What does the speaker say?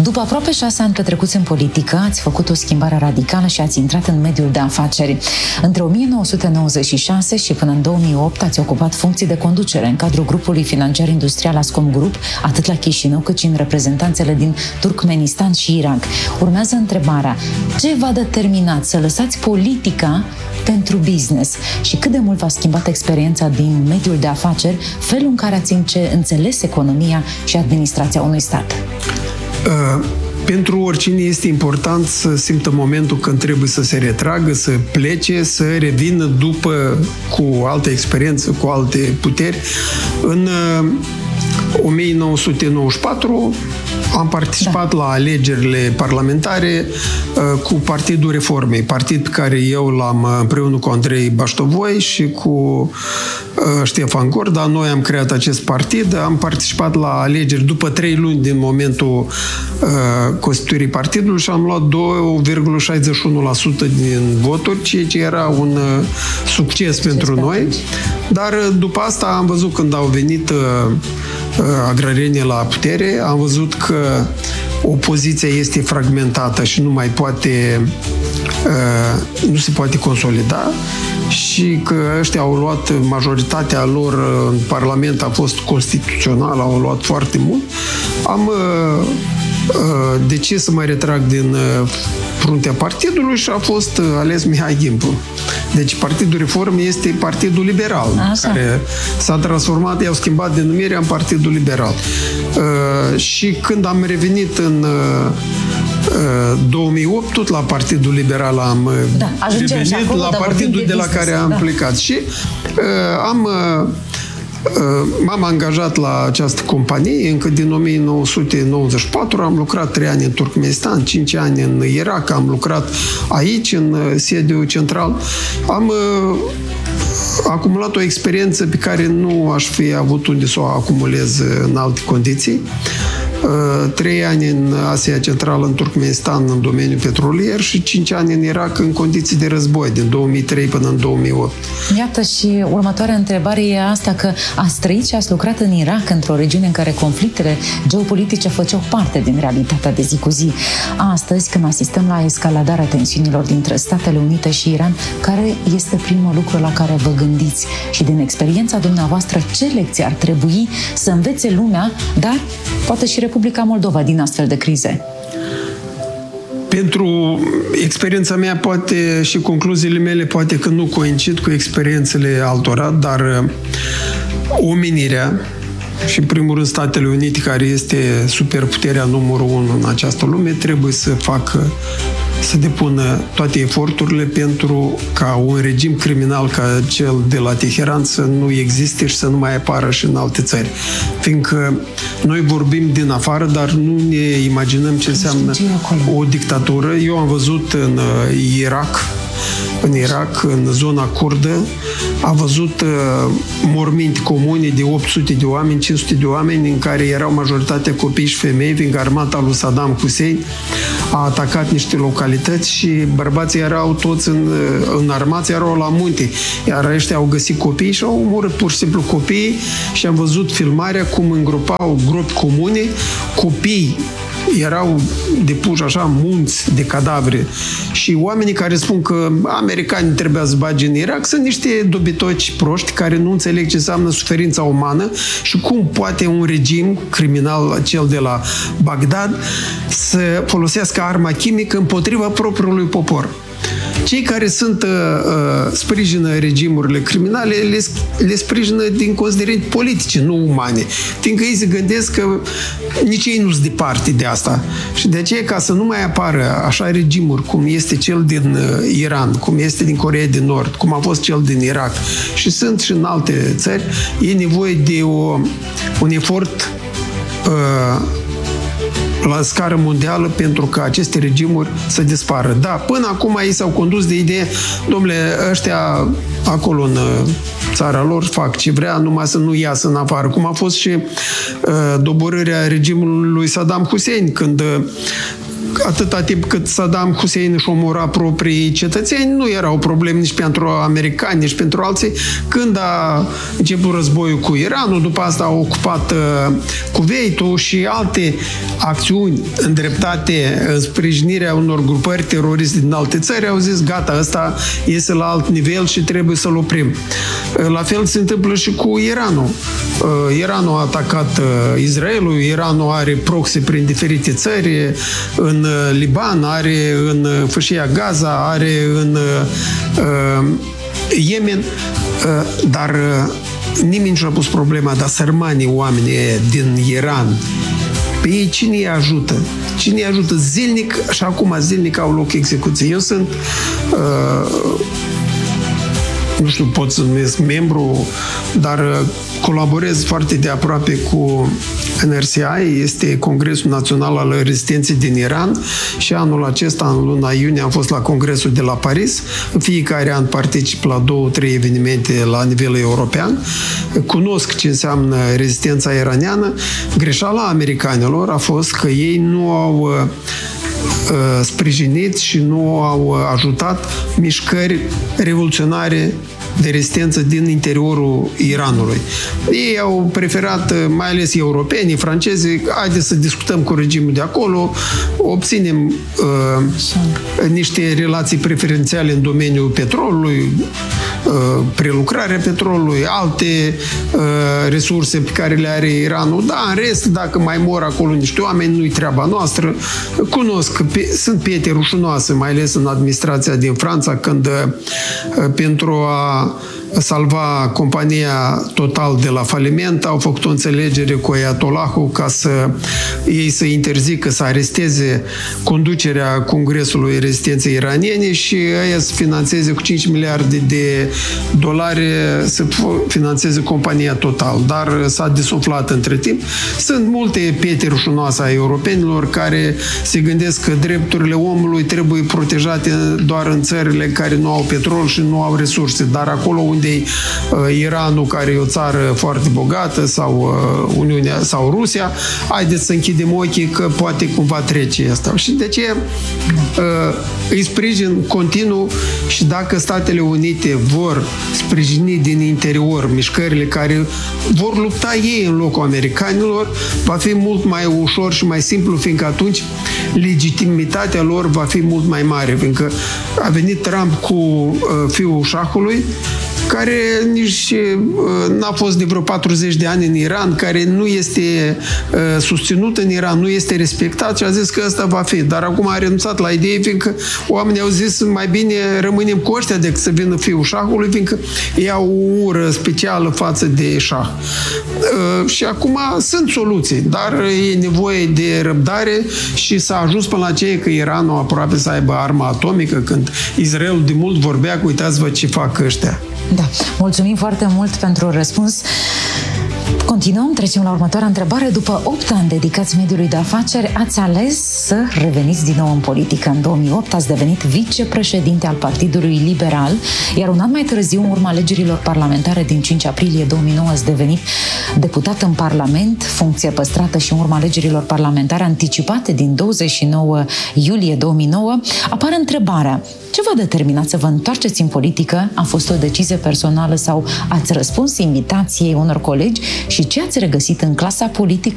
După aproape 6 ani petrecuți în politică, ați făcut o schimbare radicală și ați intrat în mediul de afaceri. Între 1996 și până în 2008 ați ocupat funcții de conducere în cadrul grupului financiar industrial Ascom Group, atât la Chișinău cât și în reprezentanțele din Turkmenistan și Irak. Urmează întrebarea: ce v-a determinat să lăsați politica pentru business și cât de mult v-a schimbat experiența din mediul de afaceri, felul în care ați înțeles economia și administrația unui stat? Pentru oricine este important să simtă momentul când trebuie să se retragă, să plece, să revină după cu altă experiență, cu alte puteri. În 1994 am participat la alegerile parlamentare cu Partidul Reformei, partid pe care eu l-am împreună cu Andrei Baștovoi și cu Ștefan Gorda. Noi am creat acest partid, am participat la alegeri după 3 luni din momentul constituirii partidului și am luat 2,61% din voturi, ceea ce era un succes pentru noi. Dar după asta am văzut, când au venit agrarienii la putere, am văzut că opoziția este fragmentată și nu se poate consolida și că ăștia au luat majoritatea lor în Parlament, a fost constituțional, au luat foarte mult. Am decis să mă retrag din fruntea partidului și a fost ales Mihai Gimpu. Deci Partidul Reformei este Partidul Liberal, care s-a transformat, i-au schimbat denumirea în Partidul Liberal. Și când am revenit în 2008, tot la Partidul Liberal am revenit, la partidul de la care am plecat. Și m-am angajat la această companie încă din 1994, am lucrat 3 ani în Turkmenistan, 5 ani în Irak, am lucrat aici, în sediul central. Am acumulat o experiență pe care nu aș fi avut unde să o acumulez în alte condiții. 3 ani în Asia Centrală, în Turkmenistan, în domeniul petrolier și 5 ani în Irak în condiții de război, din 2003 până în 2008. Iată, și următoarea întrebare e asta, că ați trăit și ați lucrat în Irak, într-o regiune în care conflictele geopolitice făceau parte din realitatea de zi cu zi. Astăzi, când asistăm la escaladarea tensiunilor dintre Statele Unite și Iran, care este primul lucru la care vă gândiți? Și din experiența dumneavoastră, ce lecții ar trebui să învețe lumea, dar poate și Republica Moldova, din astfel de crize? Pentru experiența mea, poate și concluziile mele, poate că nu coincid cu experiențele altora, dar omenirea și, în primul rând, Statele Unite, care este superputerea numărul 1 în această lume, trebuie să depună toate eforturile pentru ca un regim criminal ca cel de la Teheran să nu existe și să nu mai apară și în alte țări. Fiindcă noi vorbim din afară, dar nu ne imaginăm ce înseamnă o dictatură. Eu am văzut în Irak, în zona kurdă, am văzut morminti comune de 800 de oameni, 500 de oameni, în care erau majoritatea copii și femei, fiindcă armata lui Saddam Hussein a atacat niște localități și bărbații erau toți înarmați, erau la munte. Iar ăștia au găsit copii și au omorât pur și simplu copiii și am văzut filmarea cum îngropau gropi comune, copii erau depuși așa munți de cadavre și oamenii care spun că americanii trebuia să bage în Irak sunt niște dobitoci proști care nu înțeleg ce înseamnă suferința umană și cum poate un regim criminal, cel de la Bagdad, să folosească arma chimică împotriva propriului popor. Cei care sprijină regimurile criminale, le sprijină din considerente politice, nu umane. Fiindcă ei se gândesc că nici ei nu sunt departe de asta. Și de aceea, ca să nu mai apară așa regimuri cum este cel din Iran, cum este din Coreea de Nord, cum a fost cel din Irak și sunt și în alte țări, e nevoie de un efort la scară mondială pentru ca aceste regimuri să dispară. Da, până acum ei s-au condus de idee, domnule, ăștia acolo în țara lor fac ce vrea, numai să nu iasă în afară. Cum a fost și doborârea regimului lui Saddam Hussein, când atâta timp cât Saddam Hussein își omora proprii cetățeni, nu erau probleme nici pentru americani, nici pentru alții. Când a început războiul cu Iranul, după asta a ocupat Kuwaitul și alte acțiuni îndreptate în sprijinirea unor grupări teroriste din alte țări, au zis, gata, ăsta iese la alt nivel și trebuie să-l oprim. La fel se întâmplă și cu Iranul. Iranul a atacat Israelul, Iranul are proxy prin diferite țări, în Liban, are în Fâșia Gaza, are în Yemen, dar nimeni nu și-a pus problema, dar sărmanii oameni din Iran, pe ei cine îi ajută? Cine îi ajută zilnic și acum zilnic au loc execuții. Eu sunt nu știu, pot să numesc membru, dar colaborez foarte de aproape cu NRCI, este Congresul Național al Rezistenței din Iran și anul acesta, în luna iunie, am fost la Congresul de la Paris. În fiecare an particip la 2-3 evenimente la nivel european. Cunosc ce înseamnă rezistența iraniană. Greșeala americanilor a fost că ei nu au sprijinit și nu au ajutat mișcări revoluționare de rezistență din interiorul Iranului. Ei au preferat, mai ales europenii, francezii, haideți să discutăm cu regimul de acolo, obținem niște relații preferențiale în domeniul petrolului, prelucrarea petrolului, alte resurse pe care le are Iranul. Da, în rest, dacă mai mor acolo niște oameni, nu-i treaba noastră. Cunosc, sunt piete rușinoase, mai ales în administrația din Franța, când pentru a salva compania Total de la faliment, au făcut o înțelegere cu Ayatollahul ca să ei să interzică, să aresteze conducerea Congresului Rezistenței Iraniene și ei să finanțeze cu 5 miliarde de dolari să finanțeze compania Total. Dar s-a desuflat între timp. Sunt multe piete rușinoase a europenilor care se gândesc că drepturile omului trebuie protejate doar în țările care nu au petrol și nu au resurse, dar acolo unde Iranul, care e o țară foarte bogată, sau Uniunea sau Rusia, haideți să închidem ochii că poate cumva trece asta. Și de ce îi sprijin continuu și dacă Statele Unite vor sprijini din interior mișcările care vor lupta ei în locul americanilor, va fi mult mai ușor și mai simplu, fiindcă atunci legitimitatea lor va fi mult mai mare, fiindcă a venit Trump cu fiul șahului, care nici n-a fost de vreo 40 de ani în Iran, care nu este susținut în Iran, nu este respectat și a zis că ăsta va fi. Dar acum a renunțat la idee, fiindcă oamenii au zis mai bine rămânem cu ăștia decât să vină fiul șahului, fiindcă ei au o ură specială față de șah. Și acum sunt soluții, dar e nevoie de răbdare și s-a ajuns până la cei că Iranul aproape să aibă arma atomică, când Israelul de mult vorbea că uitați-vă ce fac ăștia. Da, mulțumim foarte mult pentru răspuns. Continuăm, trecem la următoarea întrebare. După 8 ani dedicați mediului de afaceri, ați ales să reveniți din nou în politică. În 2008 ați devenit vicepreședinte al Partidului Liberal, iar un an mai târziu, în urma alegerilor parlamentare din 5 aprilie 2009, ați devenit deputat în Parlament, funcție păstrată și în urma alegerilor parlamentare anticipate din 29 iulie 2009. Apare întrebarea: ce v-a determinat să vă întoarceți în politică? A fost o decizie personală sau ați răspuns invitației unor colegi? Și ce ați regăsit în clasa politică